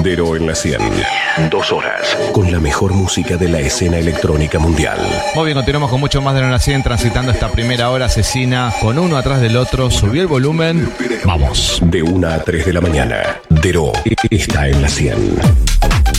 Dero en la 100. 2 horas con la mejor música de la escena electrónica mundial. Muy bien, continuamos con mucho más de la 100, transitando esta primera hora asesina con uno atrás del otro. Subió el volumen. Vamos. De 1 a 3 de la mañana. Dero está en la 100.